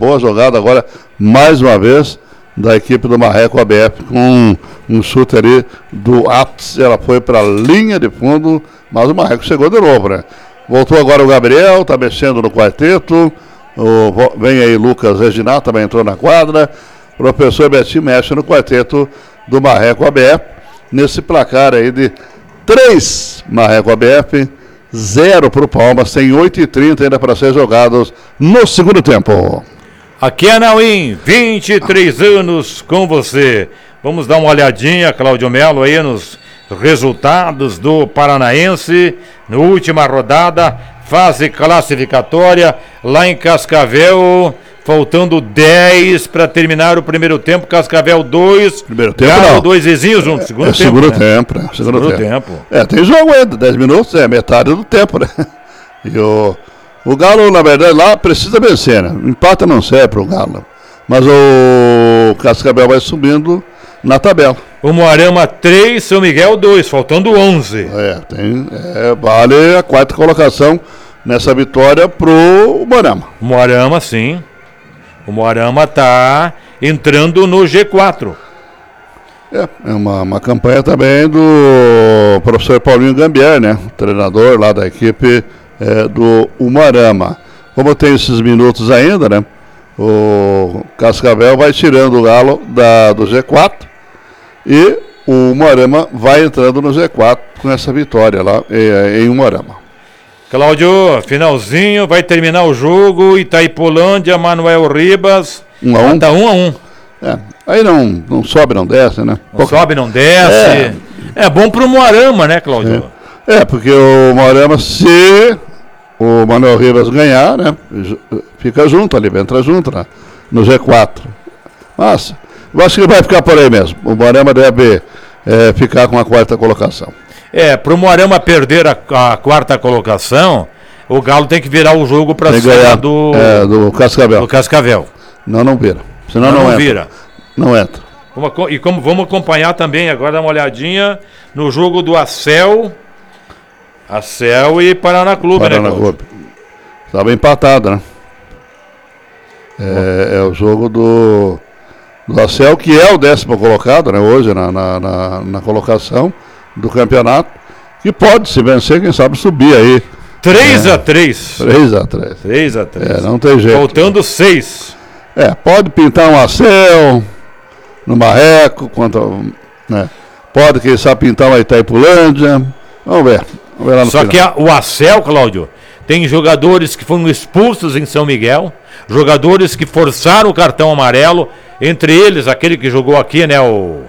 boa jogada agora, mais uma vez, da equipe do Marreco ABF, com um chute ali do Atos, ela foi para a linha de fundo, mas o Marreco chegou de novo, né? Voltou agora o Gabriel, tá mexendo no quarteto, vem aí Lucas Reginato, também entrou na quadra, o professor Betinho mexe no quarteto do Marreco ABF, nesse placar aí de 3 Marreco ABF, 0 para o Palmas, tem 8h30 ainda para ser jogados no segundo tempo. Aqui é Nauim, 23 anos com você. Vamos dar uma olhadinha, Cláudio Melo, aí nos resultados do Paranaense, na última rodada, fase classificatória, lá em Cascavel, faltando 10 para terminar o primeiro tempo. Cascavel 2, primeiro tempo Galo não. 2 vizinhos juntos, segundo tempo. Segundo né? tempo, né? Segundo tempo. Tem jogo ainda, 10 minutos, metade do tempo, né? E o Galo, na verdade, lá precisa vencer, né? Empata não serve pro Galo. Mas o Cascavel vai subindo na tabela. O Moarama 3, São Miguel 2, faltando 11. Vale a 4ª colocação nessa vitória pro Moarama. O Moarama, sim. O Moarama tá entrando no G4. É uma campanha também do professor Paulinho Gambier, né? Treinador lá da equipe do Moarama. Como tem esses minutos ainda, né? O Cascavel vai tirando o Galo do G4 e o Moarama vai entrando no G4 com essa vitória lá em Moarama. Cláudio, finalzinho, vai terminar o jogo, Itaipolândia, Manuel Ribas, 1-1. Tá 1-1. Aí não sobe, não desce, né? Não sobe, não desce. É bom pro Moarama, né, Cláudio? Porque o Moarama, se o Manuel Ribas ganhar, né? Fica junto ali, entra junto, né, no G4. Mas eu acho que vai ficar por aí mesmo. O Moarama deve ficar com a 4ª colocação. Pro Moarama perder a 4ª colocação, o Galo tem que virar o jogo para cima do Cascavel. Do Cascavel. Não vira. Senão não vira. Não entra. Vamos acompanhar também, agora dar uma olhadinha no jogo do Acel e Paraná Clube, né, Cláudio? Estava empatado, né? É o jogo do Acel, que é o 10º colocado, né? Hoje na colocação do campeonato, que pode, se vencer, quem sabe subir aí. 3-3. 3-3. Não tem jeito. Faltando 6. Pode pintar um Acel no Marreco, né? Pode, quem sabe, pintar uma Itaipulândia. Vamos ver lá no Só final. que o Acel, Cláudio, tem jogadores que foram expulsos em São Miguel, jogadores que forçaram o cartão amarelo, entre eles aquele que jogou aqui, né,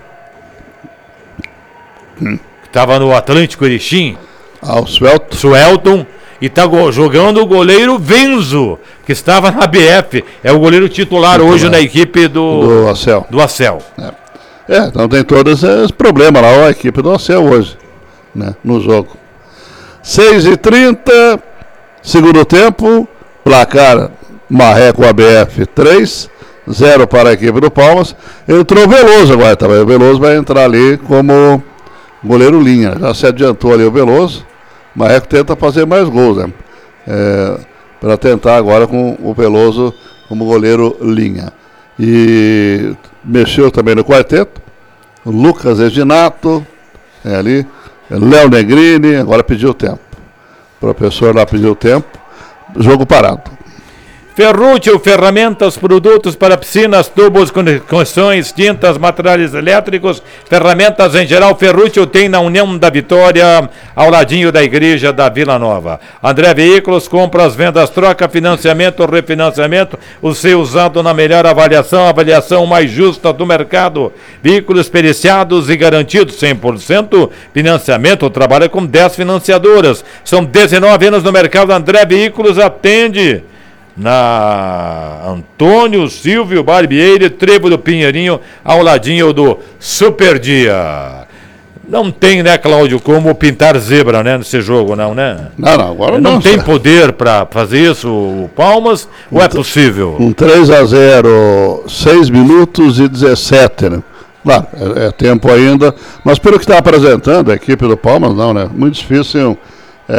que estava no Atlântico Erechim. O Suelton. E está jogando o goleiro Venzo, que estava na BF. É o goleiro titular hoje na equipe do Acel. Então tem todos esses problemas lá, a equipe do Acel hoje, né, no jogo. 6h30, segundo tempo, placar Marreco ABF 3, 0 para a equipe do Palmas. Entrou o Veloso agora também. O Veloso vai entrar ali como goleiro linha. Já se adiantou ali o Veloso. O Marreco tenta fazer mais gols, né? Para tentar agora com o Veloso como goleiro linha. E mexeu também no quarteto. Lucas Reginato, ali. Léo Negrini, agora pediu tempo. O professor lá pediu tempo. Jogo parado. Ferrútil, ferramentas, produtos para piscinas, tubos, conexões, tintas, materiais elétricos, ferramentas em geral. Ferrútil tem na União da Vitória, ao ladinho da igreja da Vila Nova. André Veículos, compras, vendas, troca, financiamento, refinanciamento, o seu usado na melhor avaliação, avaliação mais justa do mercado. Veículos periciados e garantidos 100%, financiamento, trabalha com 10 financiadoras. São 19 anos no mercado. André Veículos atende na Antônio Silvio Barbieri, Trevo do Pinheirinho, ao ladinho do Super Dia. Não tem, né, Cláudio, como pintar zebra, né, nesse jogo, não, né? Não, agora não. Não tem poder para fazer isso, o Palmas, ou é possível? 3-0, 6 minutos e 17, né? Claro, é tempo ainda, mas pelo que está apresentando a equipe do Palmas, não, né? Muito difícil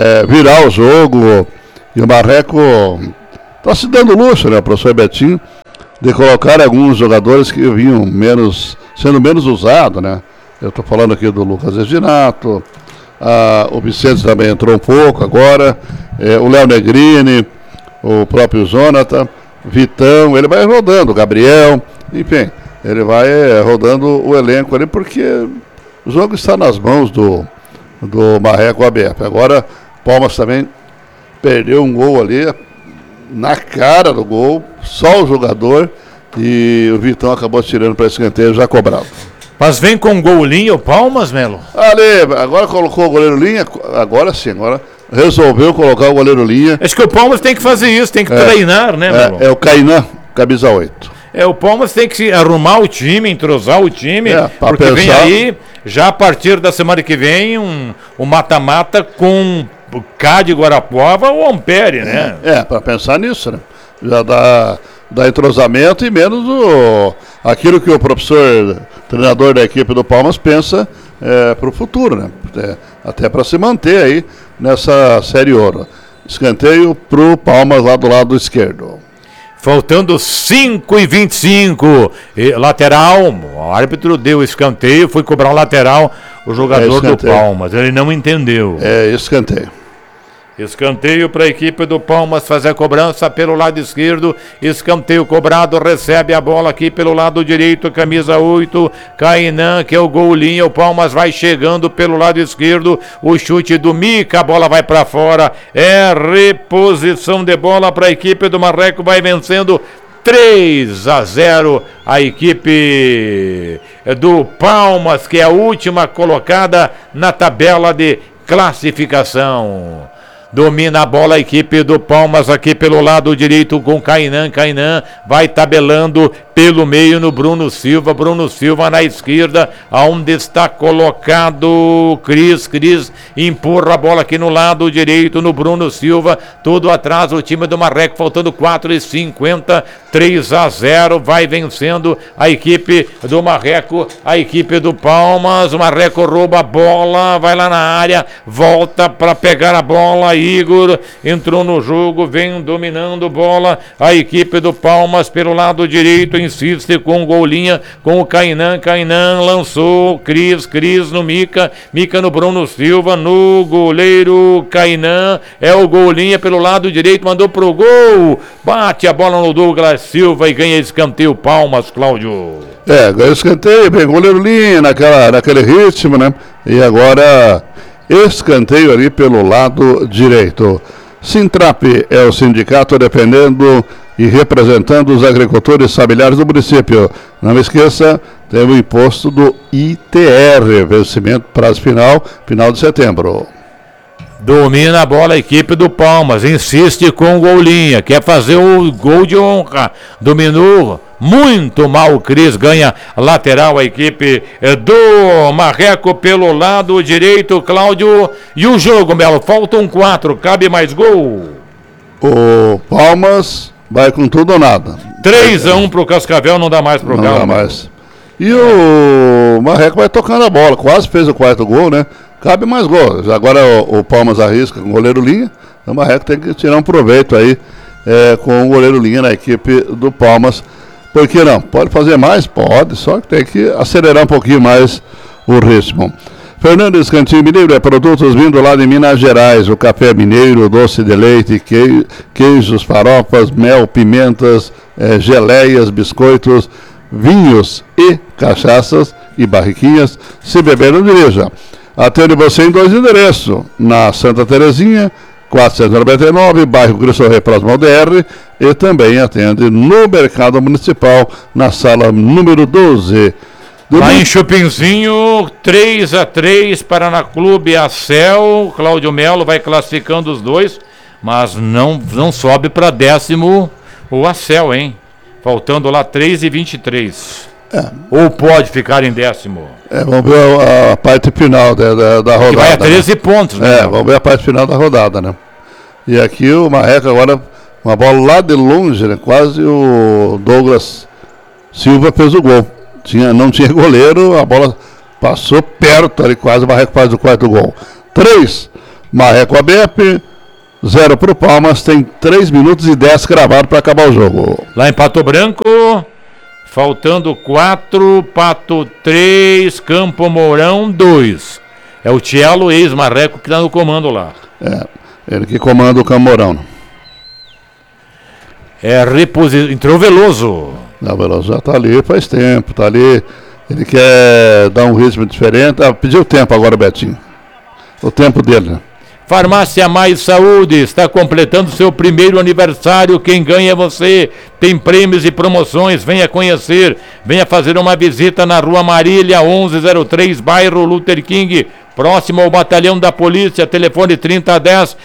virar o jogo, e o Marreco está se dando luxo, né, o professor Betinho, de colocar alguns jogadores que vinham sendo menos usados, né? Eu estou falando aqui do Lucas Eginato, o Vicente também entrou um pouco agora, o Léo Negrini, o próprio Jonathan, Vitão, ele vai rodando, Gabriel, enfim, ele vai rodando o elenco ali, porque o jogo está nas mãos do Marreco ABF. Agora, Palmas também perdeu um gol ali, na cara do gol, só o jogador, e o Vitão acabou tirando para escanteio já cobrado. Mas vem com gol linha o Palmas, Melo? Ali, agora colocou o goleiro linha, agora sim, agora resolveu colocar o goleiro linha. Acho que o Palmas tem que fazer isso, tem que treinar, né, Melo? É o Cainan, camisa 8. O Palmas tem que arrumar o time, entrosar o time, porque pensar... vem aí, já a partir da semana que vem, um mata-mata com o K de Guarapuava ou Ampere, né? Para pensar nisso, né? Já dá entrosamento e menos aquilo que o professor, treinador da equipe do Palmas, pensa para o futuro, né? Até para se manter aí nessa Série Ouro. Escanteio para o Palmas lá do lado esquerdo. Faltando 5:25, lateral, o árbitro deu escanteio, foi cobrar um lateral, o jogador do Palmas, ele não entendeu. Escanteio. Escanteio para a equipe do Palmas fazer a cobrança pelo lado esquerdo. Escanteio cobrado, recebe a bola aqui pelo lado direito, camisa 8, Cainan, que é o gol linha. O Palmas vai chegando pelo lado esquerdo. O chute do Mica, a bola vai para fora. Reposição de bola para a equipe do Marreco, vai vencendo 3-0 a equipe do Palmas, que é a última colocada na tabela de classificação. Domina a bola a equipe do Palmas aqui pelo lado direito com Cainan. Cainan vai tabelando pelo meio no Bruno Silva. Bruno Silva na esquerda, aonde está colocado Cris. Cris empurra a bola aqui no lado direito no Bruno Silva. Todo atrás o time do Marreco, faltando 4:50. 3-0, vai vencendo a equipe do Marreco, a equipe do Palmas. O Marreco rouba a bola, vai lá na área, volta para pegar a bola. Igor entrou no jogo, vem dominando bola. A equipe do Palmas pelo lado direito insiste com o Golinha, com o Cainan. Cainan lançou, Cris no Mica no Bruno Silva, no goleiro Cainan, é o Golinha pelo lado direito, mandou pro gol, bate a bola no Douglas Silva e ganha escanteio Palmas, Cláudio. Ganha escanteio, bem, goleiro linha naquele ritmo, né? E agora escanteio ali pelo lado direito. Sintrap é o sindicato defendendo e representando os agricultores familiares do município. Não esqueça, tem o imposto do ITR, vencimento prazo final de setembro. Domina a bola a equipe do Palmas, insiste com o Golinha, quer fazer o gol de honra, dominou muito mal o Cris, ganha lateral a equipe do Marreco pelo lado direito, Cláudio. E o jogo, Melo, faltam 4, cabe mais gol. O Palmas vai com tudo ou nada. 3-1 pro Cascavel, não dá mais pro Galo. Não dá mais. E o Marreco vai tocando a bola, quase fez o 4º gol, né? Cabe mais gols. Agora o Palmas arrisca com o goleiro linha. O Marreco tem que tirar um proveito aí com o goleiro linha na equipe do Palmas. Por que não? Pode fazer mais? Pode, só que tem que acelerar um pouquinho mais o ritmo. Fernandes Cantinho Mineiro é produtos vindo lá de Minas Gerais. O café mineiro, doce de leite, queijos, farofas, mel, pimentas, geleias, biscoitos, vinhos e cachaças e barriquinhas. Se beber, não dirija. Atende você em 2 endereços, na Santa Terezinha, 499, bairro Cristo Rei, próximo ao DR, e também atende no Mercado Municipal, na sala número 12. Lá em Chupinzinho, 3-3, Paraná Clube Acel. Cláudio Melo vai classificando os dois, mas não sobe para 10º o Acel, hein? Faltando lá 3:23. Ou pode ficar em 10º. Vamos ver a parte final da rodada. Que vai a 13 pontos, né? Vamos ver a parte final da rodada, né? E aqui o Marreco agora, uma bola lá de longe, né? Quase o Douglas Silva fez o gol. Não tinha goleiro, a bola passou perto ali, quase o Marreco faz o 4º gol. 3, Marreco ABF, 0 para o Palmas. Tem 3 minutos e 10 cravados para acabar o jogo. Lá em Pato Branco, faltando 4, Pato 3, Campo Mourão 2. É o Tielo, ex-Marreco, que está no comando lá. Ele que comanda o Camorão. Entrou o Veloso. O Veloso já está ali faz tempo, está ali. Ele quer dar um ritmo diferente. Pediu tempo agora, Betinho. O tempo dele, né? Farmácia Mais Saúde está completando seu primeiro aniversário. Quem ganha é você. Tem prêmios e promoções. Venha conhecer. Venha fazer uma visita na Rua Marília, 1103, bairro Luther King, próximo ao Batalhão da Polícia. Telefone 3010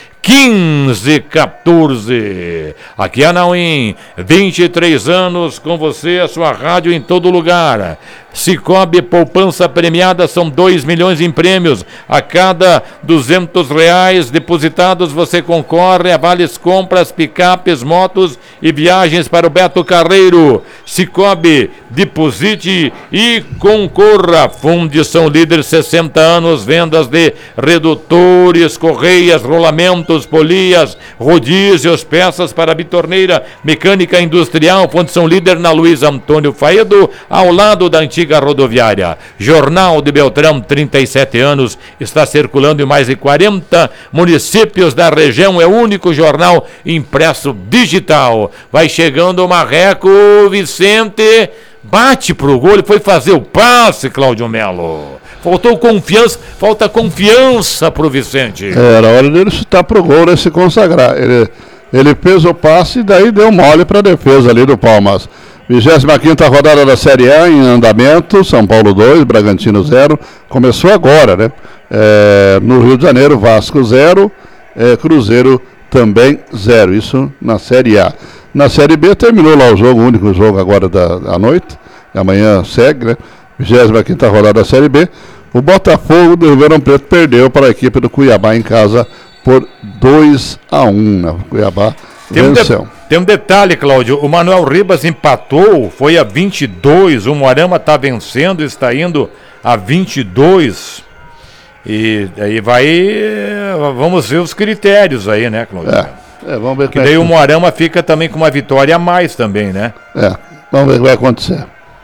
1514. Aqui é Nauim, 23 anos com você, a sua rádio em todo lugar. Cicobi Poupança Premiada, são 2 milhões em prêmios. A cada R$200 depositados você concorre a vales compras, picapes, motos e viagens para o Beto Carreiro. Cicobi, deposite e concorra. Fundição Líder, 60 anos, vendas de redutores, correias, rolamentos, polias, rodízios, peças para bitorneira, mecânica industrial. Fundição Líder na Luiz Antônio Faedo, ao lado da antiga rodoviária. Jornal de Beltrão, 37 anos, está circulando em mais de 40 municípios da região. É o único jornal impresso digital. Vai chegando o Marreco, Vicente bate pro gol, ele foi fazer o passe, Cláudio Melo. Falta confiança pro Vicente. Era hora dele chutar pro gol, né, se consagrar. Ele fez o passe e daí deu mole pra defesa ali do Palmas. 25ª rodada da Série A em andamento, São Paulo 2, Bragantino 0. Começou agora, né? No Rio de Janeiro, Vasco 0, Cruzeiro também 0. Isso na Série A. Na Série B terminou lá o jogo, o único jogo agora da noite. Amanhã segue, né? 25ª rodada da Série B. O Botafogo do Ribeirão Preto perdeu para a equipe do Cuiabá em casa por 2-1. Né? O Cuiabá venceu. Tem um detalhe, Cláudio. O Manuel Ribas empatou, foi a 22. O Moarama está vencendo, está indo a 22. E aí vamos ver os critérios aí, né, Cláudio? Vamos ver. Que daí o Moarama fica também com uma vitória a mais também, né? Vamos ver o que vai acontecer.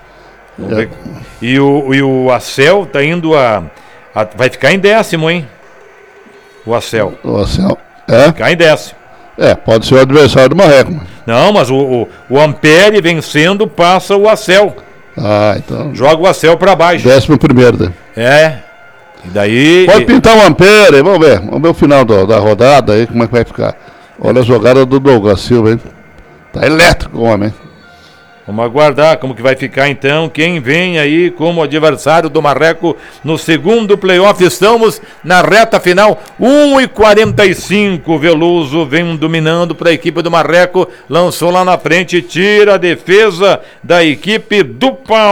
E o Acel tá indo vai ficar em 10º, hein? O Acel. Ficar em 10º. Pode ser o adversário do Marreco. Não, mas o Ampere vencendo passa o Acel. Então. Joga o Acel pra baixo. 11º, né? E daí. Pode pintar o Ampere, vamos ver o final da rodada aí, como é que vai ficar. Olha a jogada do Douglas Silva, hein? Tá elétrico o homem, hein? Vamos aguardar como que vai ficar então, quem vem aí como adversário do Marreco no segundo playoff. Estamos na reta final, 1:45, Veloso vem dominando para a equipe do Marreco, lançou lá na frente, tira a defesa da equipe do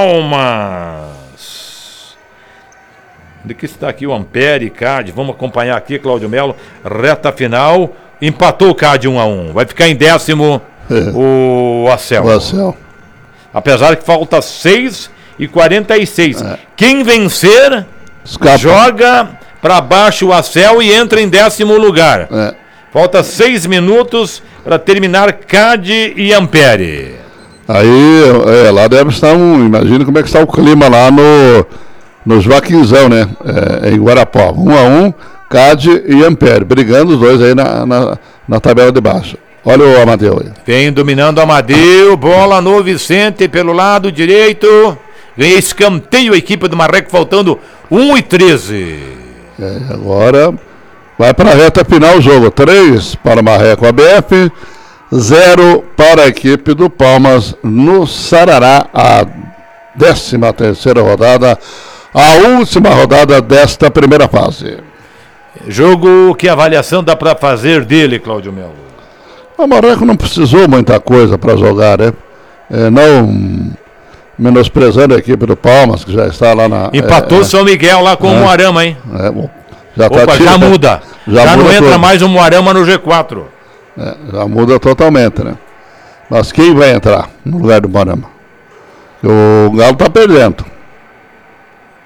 Palmas. Onde que está aqui o Ampere, Cade? Vamos acompanhar aqui, Cláudio Melo, reta final, empatou o Cade 1-1, vai ficar em 10º o Acel. Apesar que falta 6:46. Quem vencer, escapa. Joga para baixo o Acel e entra em 10º lugar. Falta 6 minutos para terminar Cade e Ampere. Aí, lá deve estar imagina como é que está o clima lá no Joaquinzão, né? Em Guarapó. 1-1, Cade e Ampere, brigando os dois aí na tabela de baixo. Olha o Amadeu aí. Vem dominando o Amadeu, bola no Vicente pelo lado direito. Ganha escanteio a equipe do Marreco, faltando 1:13. Agora vai para a reta final o jogo. 3 para o Marreco ABF, 0 para a equipe do Palmas no Sarará. A 13ª rodada, a última rodada desta primeira fase. Jogo que avaliação dá para fazer dele, Cláudio Melo? O Marreco não precisou muita coisa para jogar, né? Não menosprezando a equipe do Palmas, que já está lá na... Empatou São Miguel lá com o Moarama, hein? Já muda. Já não entra mais o Moarama no G4. Já muda totalmente, né? Mas quem vai entrar no lugar do Moarama? O Galo está perdendo.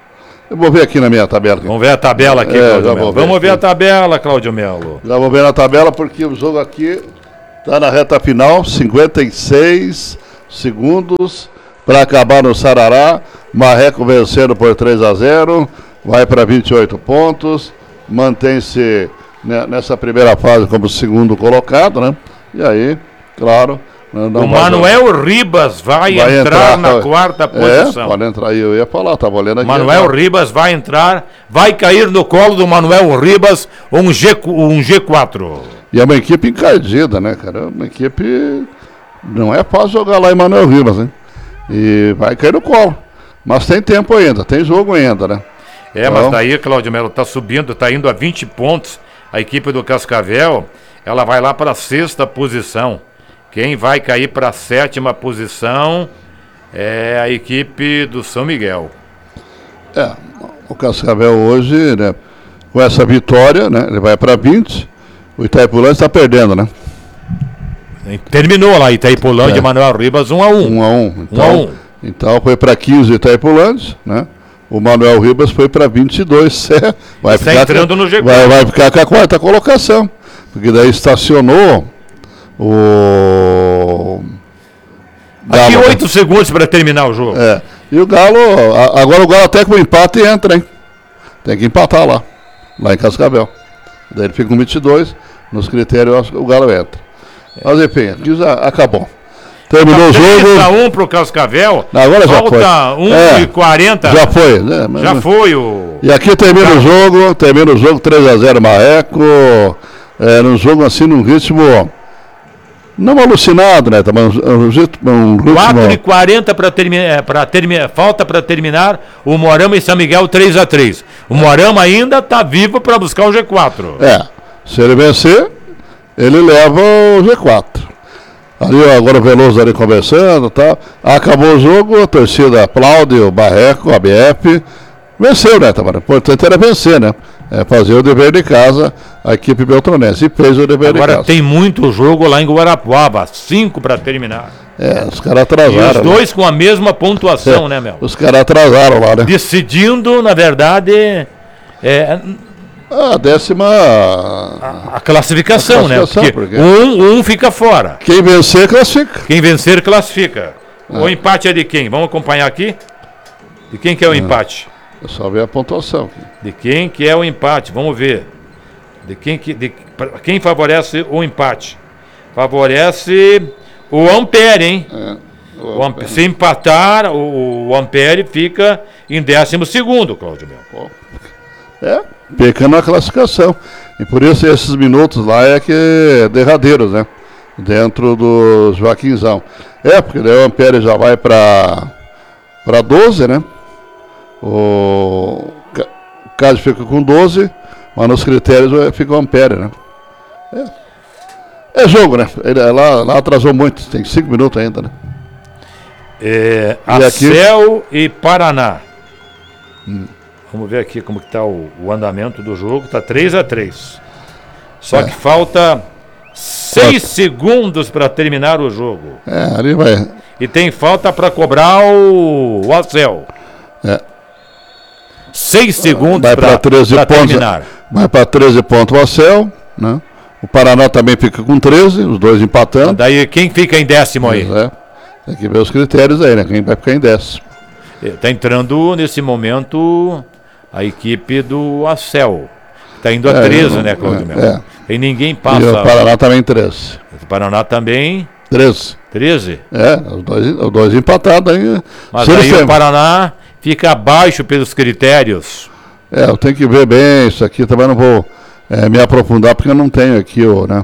Eu vou ver aqui na minha tabela. Vamos ver a tabela aqui, Cláudio Melo. Vamos ver a tabela, Cláudio Melo. Já vou ver na tabela porque o jogo aqui está na reta final, 56 segundos para acabar no Sarará. Marreco vencendo por 3-0, vai para 28 pontos, mantém-se nessa primeira fase como segundo colocado, né? E aí, claro... O Manuel Ribas vai entrar na quarta posição. Pode entrar aí, eu ia falar, estava olhando aqui. Manuel Ribas vai entrar, vai cair no colo do Manuel Ribas um G4. E é uma equipe encardida, né, cara? Uma equipe... Não é fácil jogar lá em Manuel Ribas, hein? E vai cair no colo. Mas tem tempo ainda, tem jogo ainda, né? Então... mas daí, Cláudio Melo, tá subindo, tá indo a 20 pontos. A equipe do Cascavel, ela vai lá para a 6ª posição. Quem vai cair para a 7ª posição é a equipe do São Miguel. O Cascavel hoje, né, com essa vitória, né, ele vai para 20. O Itaipulândia está perdendo, né? Terminou lá, Itaipulândia, Manuel Ribas 1-1. 1-1. Então foi para 15 o Itaipulândia, né? O Manuel Ribas foi para 22. Vai ficar entrando no G4. Vai ficar com a 4ª colocação. Porque daí estacionou o Galo, aqui 8 né? segundos para terminar o jogo. E o Galo, agora o Galo até com o empate entra, hein? Tem que empatar lá em Cascavel. Daí ele fica com 22, nos critérios o Galo entra. Mas enfim, aqui já acabou. Terminou o jogo. 3-1 pro Cascavel. Agora já foi. Falta 1:40. Já foi, né? Já foi o... E aqui termina o jogo 3-0 Marreco. Num jogo assim, num ritmo... Não alucinado, né? Um ritmo... 4:40 para terminar, falta para terminar o Moarama e São Miguel 3-3. O Moarama ainda está vivo para buscar o G4. Se ele vencer, ele leva o G4. Ali agora o Veloso ali conversando, tá? Acabou o jogo, a torcida aplaude o Marreco, a BF. Venceu, né, Tamara? O importante era vencer, né? Fazer o dever de casa, a equipe beltronense. E fez o dever de casa. Agora tem muito jogo lá em Guarapuava, 5 para terminar. Os caras atrasaram. E os dois com a mesma pontuação, né, Mel? Os caras atrasaram lá, né? Decidindo, na verdade, a 10ª... A classificação, né? Porque um fica fora. Quem vencer, classifica. Quem vencer, classifica. O empate é de quem? Vamos acompanhar aqui? De quem que é o empate? É só ver a pontuação. De quem que é o empate? Vamos ver. Quem favorece o empate? Favorece o Ampere, hein? Se empatar, o Ampere fica em 12º, Cláudio Mel. Pecando na classificação. E por isso esses minutos lá derradeiros, né? Dentro do Joaquinzão. Porque daí o Ampere já vai para 12, né? O Cássio fica com 12, mas nos critérios fica o Ampere, né? É jogo, né? Ele lá atrasou muito, tem 5 minutos ainda, né? Acel e Paraná. Vamos ver aqui como que está o andamento do jogo. Está 3-3. Só que falta 6 segundos para terminar o jogo. Ali vai. E tem falta para cobrar o Acel. 6 segundos para terminar. Vai para 13 pontos o Acel, né? O Paraná também fica com 13, os dois empatando. Daí quem fica em 10º aí? Tem que ver os critérios aí, né? Quem vai ficar em 10º. Está entrando nesse momento a equipe do Acel. Está indo a 13, né, Cláudio Melo? E ninguém passa. E o Paraná também 13. O Paraná também 13. 13? Os dois empatados aí. Mas aí o Paraná fica abaixo pelos critérios. Eu tenho que ver bem isso aqui, também não vou me aprofundar, porque eu não tenho aqui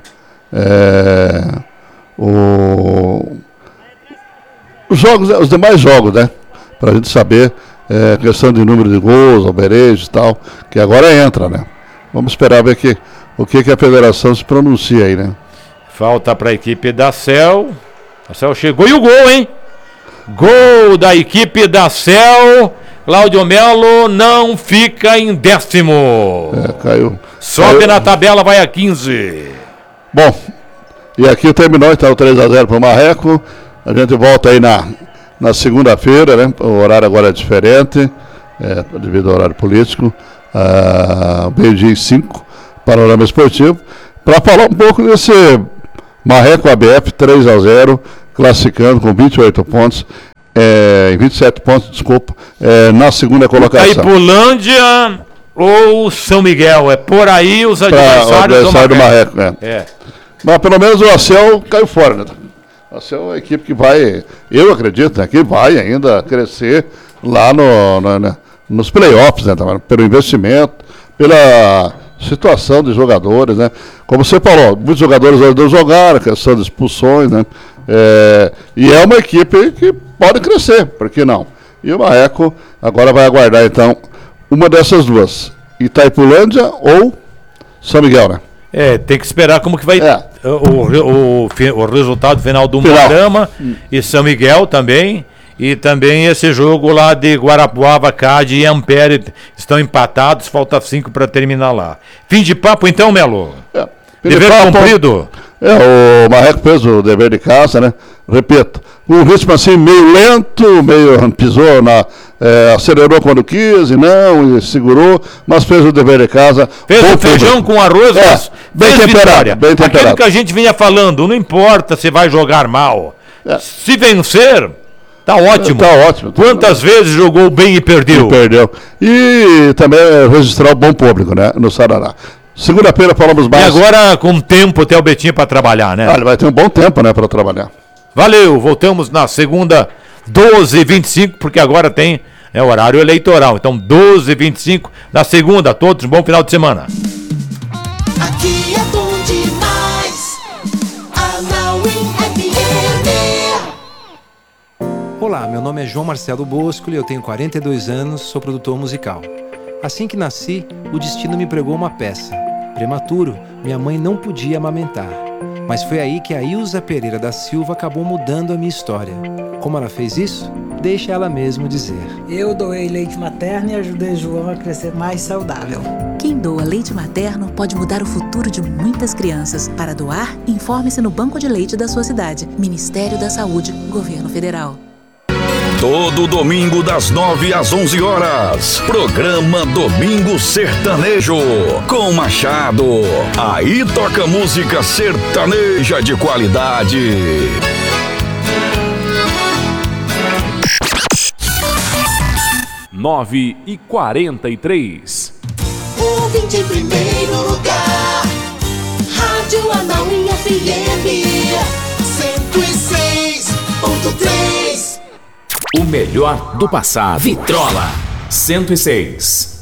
os demais jogos, né? Pra gente saber questão de número de gols, alberejos e tal, que agora entra, né? Vamos esperar ver o que a federação se pronuncia aí, né? Falta para a equipe da CEL. A CEL chegou e o gol, hein? Gol da equipe da CEL. Cláudio Melo não fica em 10º. Caiu. Sobe na tabela, vai a 15. Bom, e aqui terminou, então, o 3-0 para o Marreco. A gente volta aí na segunda-feira, né? O horário agora é diferente. devido ao horário político, meio-dia e 5, Panorama Esportivo, para falar um pouco desse Marreco ABF 3-0, classificando com 28 pontos, 27 pontos, desculpa, na segunda colocação. Itaipulândia ou São Miguel, por aí os adversários do Marreco. Mas pelo menos o Acel caiu fora, né? O Acel é uma equipe que vai, eu acredito, né, que vai ainda crescer lá nos playoffs, né, pelo investimento, pela situação de jogadores, né? Como você falou, muitos jogadores hoje não jogaram, questão de expulsões, né? E é uma equipe que pode crescer, por que não? E o Marreco agora vai aguardar, então, uma dessas duas, Itaipulândia ou São Miguel, né? Tem que esperar como que vai o resultado final do Moarama e São Miguel também. E também esse jogo lá de Guarapuava, CAD e Ampere estão empatados, falta 5 para terminar lá. Fim de papo então, Melo? Dever cumprido. O Marreco fez o dever de casa, né? Repito, um ritmo assim meio lento, meio pisou acelerou quando quis e segurou, mas fez o dever de casa. Fez o feijão com arroz, mas bem temperado, bem temperado. Aquilo que a gente vinha falando, não importa se vai jogar mal. Se vencer, tá ótimo. Tá ótimo. Quantas vezes jogou bem e perdeu? E também registrar o bom público, né? No Sarará. Segunda-feira falamos mais. E agora com tempo até o Betinho para trabalhar, né? Ele vai ter um bom tempo, né, para trabalhar. Valeu, voltamos na segunda, 12h25, porque agora tem horário eleitoral. Então, 12h25 na segunda. Todos, bom final de semana. Aqui é bom demais. Olá, meu nome é João Marcelo Bosco e eu tenho 42 anos, sou produtor musical. Assim que nasci, o destino me pregou uma peça. Prematuro, minha mãe não podia amamentar. Mas foi aí que a Ilza Pereira da Silva acabou mudando a minha história. Como ela fez isso? Deixa ela mesmo dizer. Eu doei leite materno e ajudei João a crescer mais saudável. Quem doa leite materno pode mudar o futuro de muitas crianças. Para doar, informe-se no banco de leite da sua cidade. Ministério da Saúde, Governo Federal. Todo domingo das 9 às 11 horas. Programa Domingo Sertanejo com Machado. Aí toca música sertaneja de qualidade. Nove e 43. Ouvinte em primeiro lugar. Rádio Anauim FM 106.3. O melhor do passado. Vitrola 106.